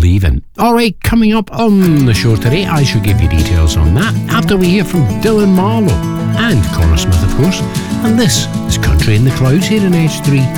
Leaving. Alright, coming up on the show today, I shall give you details on that after we hear from Dylan Marlowe and Connor Smith, of course. And this is Country in the Clouds here in H3.